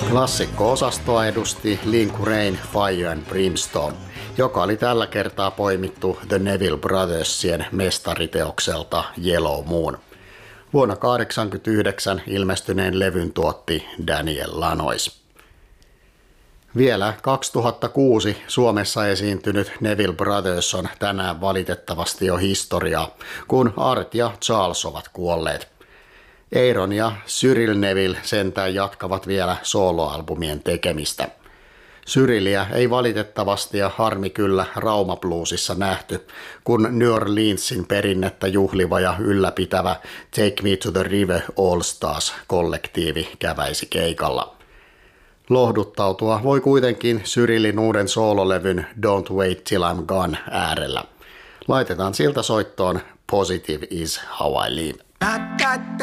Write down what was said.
Klassikko-osastoa edusti Linkurain Fire and Brimstone, joka oli tällä kertaa poimittu The Neville Brothersien mestariteokselta Yellow Moon. Vuonna 1989 ilmestyneen levyn tuotti Daniel Lanois. Vielä 2006 Suomessa esiintynyt Neville Brothers on tänään valitettavasti jo historiaa, kun Art ja Charles ovat kuolleet. Aaron ja Cyril Neville sentään jatkavat vielä soloalbumien tekemistä. Cyrilia ei valitettavasti ja harmi kyllä Rauma Bluesissa nähty, kun New Orleansin perinnettä juhliva ja ylläpitävä Take Me to the River All Stars-kollektiivi käväisi keikalla. Lohduttautua voi kuitenkin Cyrilin uuden soololevyn Don't Wait Till I'm Gone äärellä. Laitetaan siltä soittoon Positive Is How I Live.